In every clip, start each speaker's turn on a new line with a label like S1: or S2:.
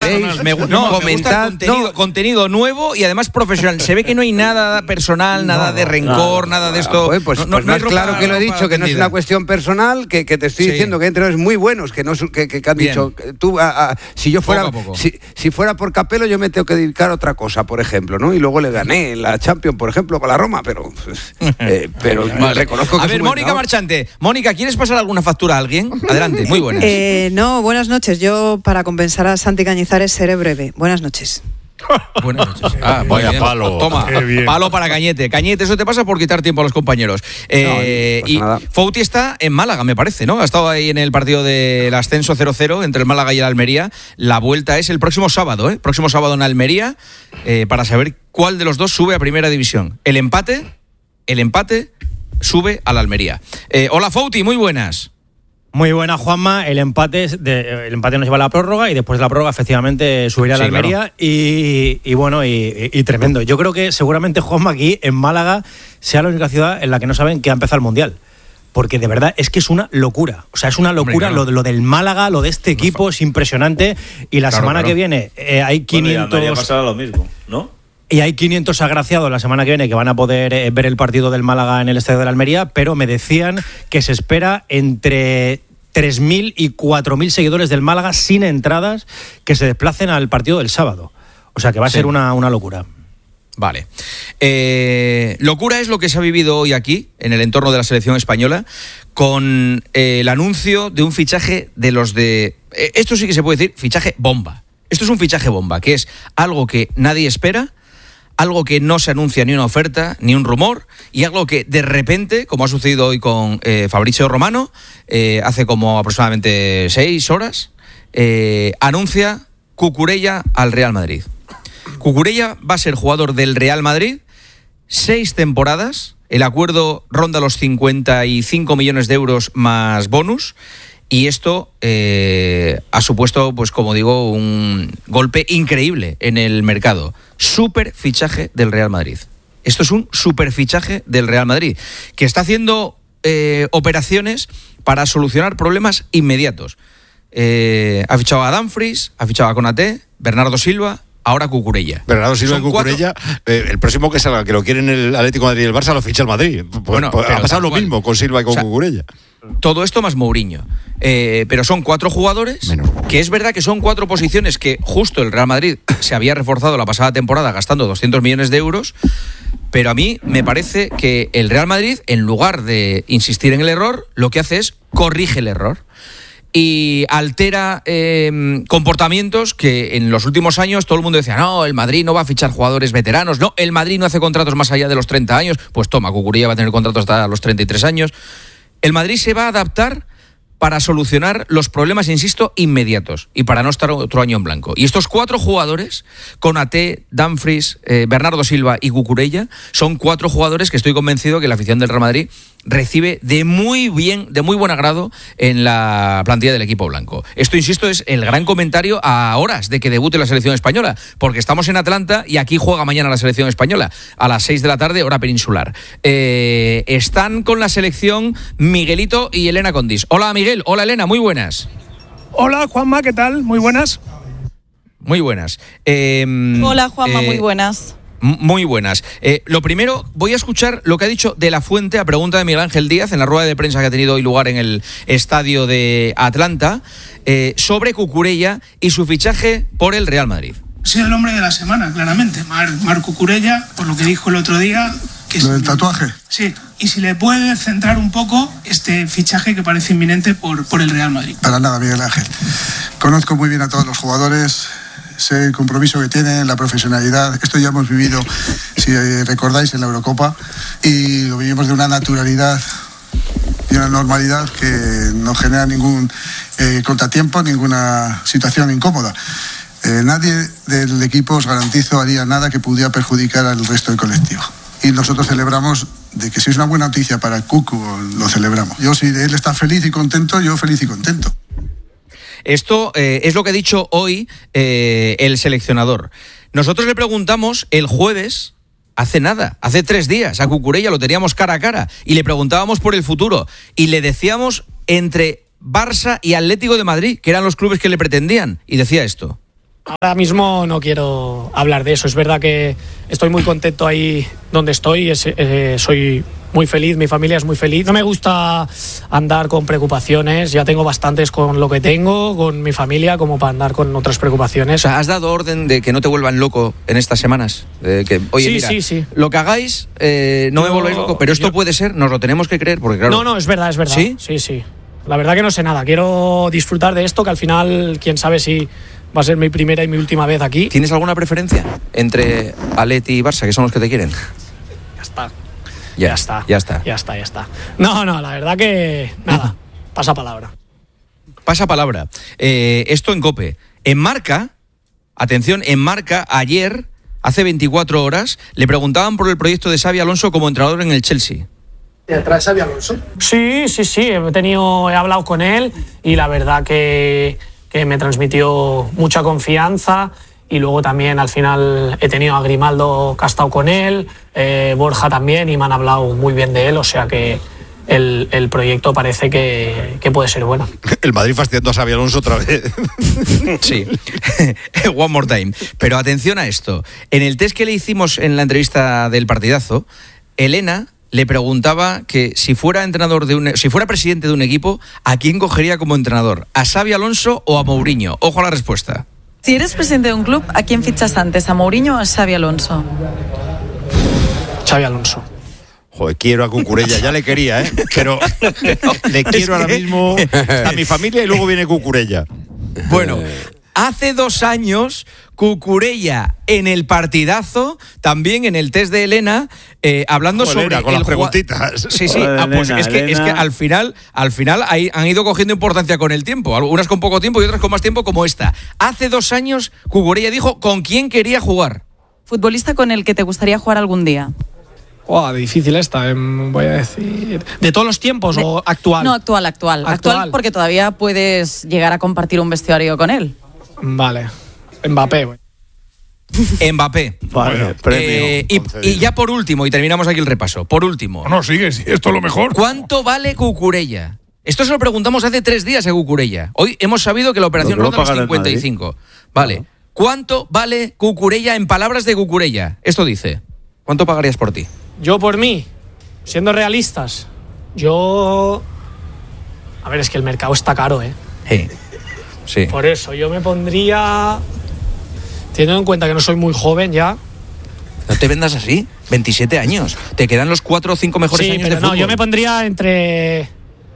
S1: comentéis. Me gusta contenido nuevo y además profesional. Se ve que no hay nada personal, nada de rencor, nada de esto.
S2: Pues más claro que lo he dicho, que no es una cuestión personal, que te estoy diciendo que hay entrenadores muy buenos que han dicho tú, si yo fuera si fuera por Capello yo me tengo que dedicar a otra cosa, por ejemplo, ¿no? Y luego le gané en la Champions, por ejemplo, con la Roma, pero reconozco que
S1: a ver, Mónica Marchante. Mónica, ¿quieres pasar alguna factura a alguien? Adelante, muy buenas.
S3: No, buenas noches. Yo, para compensar a Santi Cañizares, seré breve. Buenas noches.
S1: Buenas noches. Vaya palo. Toma, palo para Cañete. Cañete, eso te pasa por quitar tiempo a los compañeros. Y Fouti está en Málaga, me parece, ¿no? Ha estado ahí en el partido del ascenso 0-0 entre el Málaga y el Almería. La vuelta es el próximo sábado, Próximo sábado en Almería, para saber cuál de los dos sube a Primera División. El empate sube a la Almería. Hola, Fouti, muy buenas.
S4: Muy buena, Juanma. El empate nos lleva a la prórroga y después de la prórroga efectivamente subirá a la Almería. Claro. Y tremendo. Yo creo que seguramente, Juanma, aquí en Málaga sea la única ciudad en la que no saben que ha empezado el Mundial. Porque de verdad es que es una locura. O sea, es una locura. Hombre, claro. Lo del Málaga, lo de este equipo es impresionante. Y la semana que viene hay 500...
S5: Bueno, ya pasará lo mismo, ¿no?
S4: Y hay 500 agraciados la semana que viene que van a poder ver el partido del Málaga en el Estadio de la Almería, pero me decían que se espera entre 3.000 y 4.000 seguidores del Málaga sin entradas que se desplacen al partido del sábado. O sea que va a ser una locura.
S1: Vale. Locura es lo que se ha vivido hoy aquí, en el entorno de la selección española, con el anuncio de un fichaje de los de... Esto sí que se puede decir fichaje bomba. Esto es un fichaje bomba, que es algo que nadie espera, algo que no se anuncia ni una oferta, ni un rumor, y algo que de repente, como ha sucedido hoy con Fabrizio Romano, hace como aproximadamente 6 horas, anuncia Cucurella al Real Madrid. Cucurella va a ser jugador del Real Madrid 6 temporadas, el acuerdo ronda los 55 millones de euros más bonus, y esto ha supuesto, pues como digo, un golpe increíble en el mercado. Súper fichaje del Real Madrid. Esto es un súper fichaje del Real Madrid, que está haciendo operaciones para solucionar problemas inmediatos. Ha fichado a Dumfries, ha fichado a Konaté, Bernardo Silva, ahora Cucurella.
S6: Bernardo Silva y Cucurella, el próximo que salga, que lo quieren el Atlético de Madrid y el Barça, lo ficha el Madrid. Bueno, ha pasado lo mismo con Silva y con Cucurella.
S1: Todo esto más Mourinho. Pero son 4 jugadores, que es verdad que son 4 posiciones que justo el Real Madrid se había reforzado la pasada temporada gastando 200 millones de euros, pero a mí me parece que el Real Madrid, en lugar de insistir en el error, lo que hace es corrige el error y altera comportamientos que en los últimos años todo el mundo decía, no, el Madrid no va a fichar jugadores veteranos, no, el Madrid no hace contratos más allá de los 30 años, pues toma, Cucurella va a tener contratos hasta los 33 años. El Madrid se va a adaptar para solucionar los problemas, insisto, inmediatos y para no estar otro año en blanco. Y estos 4 jugadores, Konaté, Dumfries, Bernardo Silva y Cucurella, son 4 jugadores que estoy convencido que la afición del Real Madrid recibe de muy buen agrado en la plantilla del equipo blanco. Esto, insisto, es el gran comentario a horas de que debute la selección española, porque estamos en Atlanta y aquí juega mañana la selección española a las 6 de la tarde, hora peninsular. Están con la selección Miguelito y Elena Condis. Hola, Miguel. Hola, Elena. Muy buenas.
S7: Hola, Juanma. ¿Qué tal? Muy buenas.
S1: Muy buenas.
S8: Hola, Juanma. Muy buenas.
S1: Muy buenas. Lo primero, voy a escuchar lo que ha dicho De la Fuente a pregunta de Miguel Ángel Díaz en la rueda de prensa que ha tenido hoy lugar en el estadio de Atlanta sobre Cucurella y su fichaje por el Real Madrid.
S7: Ha sido el hombre de la semana, claramente. Marc Cucurella, por lo que dijo el otro día. Que
S9: ¿Lo del tatuaje?
S7: Sí. Y si le puede centrar un poco este fichaje que parece inminente por el Real Madrid.
S9: Para nada, Miguel Ángel. Conozco muy bien a todos los jugadores. Sé el compromiso que tienen, la profesionalidad. Esto ya hemos vivido, si recordáis, en la Eurocopa, y lo vivimos de una naturalidad y una normalidad que no genera ningún contratiempo, ninguna situación incómoda. Nadie del equipo, os garantizo, haría nada que pudiera perjudicar al resto del colectivo. Y nosotros celebramos de que si es una buena noticia para Cucu, lo celebramos. Yo, si él está feliz y contento, yo feliz y contento.
S1: Esto es lo que ha dicho hoy el seleccionador. Nosotros le preguntamos el jueves, hace 3 días, a Cucurella, lo teníamos cara a cara, y le preguntábamos por el futuro, y le decíamos entre Barça y Atlético de Madrid, que eran los clubes que le pretendían, y decía esto.
S5: Ahora mismo no quiero hablar de eso. Es verdad que estoy muy contento ahí donde estoy. Soy muy feliz, mi familia es muy feliz. No me gusta andar con preocupaciones. Ya tengo bastantes con lo que tengo, con mi familia, como para andar con otras preocupaciones.
S1: O sea, ¿has dado orden de que no te vuelvan loco en estas semanas? Oye,
S5: sí,
S1: mira, lo que hagáis, no me volvéis loco, pero esto puede ser, nos lo tenemos que creer, porque claro...
S5: No, es verdad.
S1: ¿Sí?
S5: Sí. La verdad que no sé nada. Quiero disfrutar de esto, que al final, quién sabe si va a ser mi primera y mi última vez aquí.
S1: ¿Tienes alguna preferencia entre Atleti y Barça, que son los que te quieren?
S5: Ya está.
S1: Ya está.
S5: No, la verdad que nada, pasa palabra.
S1: Esto en COPE. En Marca, atención, ayer, hace 24 horas, le preguntaban por el proyecto de Xabi Alonso como entrenador en el Chelsea.
S5: ¿Te trae Xabi Alonso? Sí, he hablado con él y la verdad que me transmitió mucha confianza. Y luego también al final he tenido a Grimaldo, que ha estado con él, Borja también, y me han hablado muy bien de él, o sea que el proyecto parece que puede ser bueno.
S6: El Madrid fastidiando a Xabi Alonso otra vez.
S1: Sí, one more time. Pero atención a esto, en el test que le hicimos en la entrevista del partidazo, Elena le preguntaba que si fuera presidente de un equipo, ¿a quién cogería como entrenador? ¿A Xabi Alonso o a Mourinho? Ojo a la respuesta.
S8: Si eres presidente de un club, ¿a quién fichas antes? ¿A Mourinho o a Xabi Alonso?
S5: Xabi Alonso.
S6: Joder, quiero a Cucurella, ya le quería, pero le quiero ahora mismo a mi familia y luego viene Cucurella.
S1: Bueno, hace 2 años, Cucurella en el partidazo, también en el test de Elena, hablando sobre
S6: con las preguntitas.
S1: Sí. Pues es que al final han ido cogiendo importancia con el tiempo, unas con poco tiempo y otras con más tiempo, como esta. Hace 2 años, Cucurella dijo con quién quería jugar.
S8: ¿Futbolista con el que te gustaría jugar algún día?
S5: Difícil esta, voy a decir. ¿De todos los tiempos o actual?
S8: No, actual. Actual porque todavía puedes llegar a compartir un vestuario con él.
S5: Vale. Mbappé.
S6: Vale, premio.
S1: Y ya por último, y terminamos aquí el repaso. Por último.
S10: No, sigue, si esto es lo mejor.
S1: ¿Cuánto vale Cucurella? Esto se lo preguntamos hace 3 días a Cucurella. Hoy hemos sabido que la operación ronda los 55. Vale. ¿Cuánto vale Cucurella en palabras de Cucurella? Esto dice. ¿Cuánto pagarías por ti?
S5: Yo por mí, siendo realistas, a ver, es que el mercado está caro,
S1: Sí.
S5: Por eso, yo me pondría, teniendo en cuenta que no soy muy joven ya.
S1: No te vendas así, 27 años. Te quedan los 4 o 5 mejores años de fútbol.
S5: No, yo me pondría entre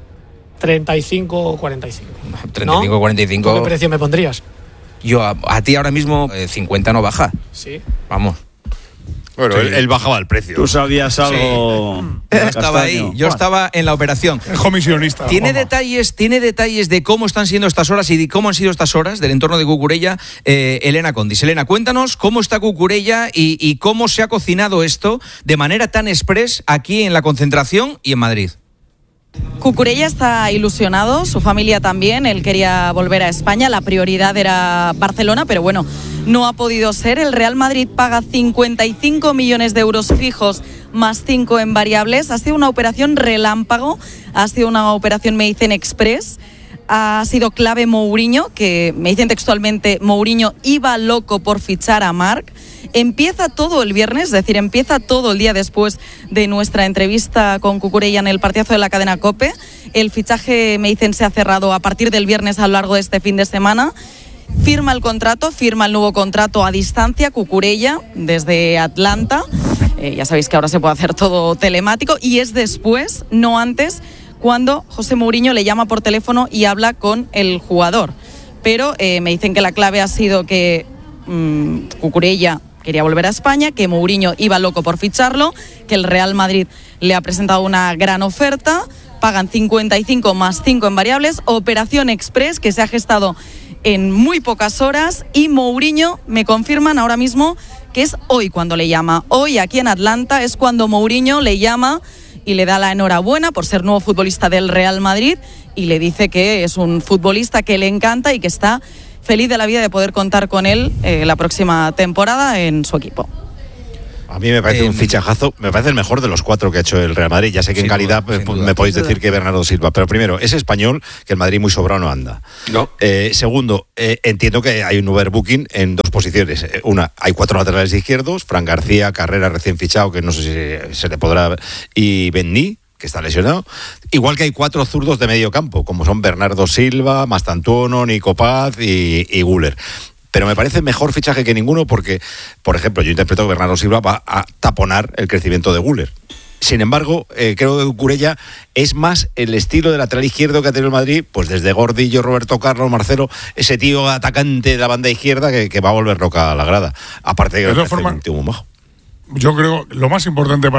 S5: 35 o 45.
S1: 35 o 45.
S5: ¿Qué precio me pondrías?
S1: Yo a ti ahora mismo 50 no baja.
S5: Sí.
S1: Vamos.
S6: Bueno, él bajaba el precio.
S11: ¿Tú sabías algo?
S1: Sí. Estaba ahí, yo estaba en la operación.
S10: Es comisionista.
S1: ¿Tiene detalles de cómo están siendo estas horas y de cómo han sido estas horas del entorno de Cucurella? Elena Condis. Elena, cuéntanos cómo está Cucurella y cómo se ha cocinado esto de manera tan express aquí en la concentración y en Madrid.
S8: Cucurella está ilusionado, su familia también, él quería volver a España, la prioridad era Barcelona, pero bueno, no ha podido ser. El Real Madrid paga 55 millones de euros fijos más 5 en variables. Ha sido una operación relámpago, ha sido una operación, me dicen, express. Ha sido clave Mourinho, que me dicen textualmente, Mourinho iba loco por fichar a Marc. Empieza todo el viernes, es decir, empieza todo el día después de nuestra entrevista con Cucurella en el partidazo de la cadena COPE. El fichaje, me dicen, se ha cerrado a partir del viernes a lo largo de este fin de semana. Firma el nuevo contrato a distancia, Cucurella, desde Atlanta. Ya sabéis que ahora se puede hacer todo telemático y es después, no antes, cuando José Mourinho le llama por teléfono y habla con el jugador. Pero me dicen que la clave ha sido que Cucurella quería volver a España, que Mourinho iba loco por ficharlo, que el Real Madrid le ha presentado una gran oferta, pagan 55 más 5 en variables, operación express que se ha gestado en muy pocas horas y Mourinho, me confirman ahora mismo que es hoy cuando le llama. Hoy aquí en Atlanta es cuando Mourinho le llama y le da la enhorabuena por ser nuevo futbolista del Real Madrid y le dice que es un futbolista que le encanta y que está feliz de la vida de poder contar con él la próxima temporada en su equipo.
S6: A mí me parece un fichajazo, me parece el mejor de los 4 que ha hecho el Real Madrid. Ya sé que en calidad me podéis decir que Bernardo Silva, pero primero, es español, que el Madrid muy sobrado no anda.
S2: No.
S6: Segundo, entiendo que hay un overbooking en 2 posiciones. Una, hay 4 laterales izquierdos, Fran García, Carrera recién fichado, que no sé si se le podrá, y Benny, que está lesionado, igual que hay 4 zurdos de medio campo, como son Bernardo Silva, Mastantuono, Nico Paz y Güler. Pero me parece mejor fichaje que ninguno porque, por ejemplo, yo interpreto que Bernardo Silva va a taponar el crecimiento de Güler. Sin embargo, creo que Cucurella es más el estilo de lateral izquierdo que ha tenido el Madrid, pues desde Gordillo, Roberto Carlos, Marcelo, ese tío atacante de la banda izquierda que va a volver loca a la grada. Aparte de que
S10: de todas formas,
S6: un tío muy majo.
S10: Yo creo que lo más importante para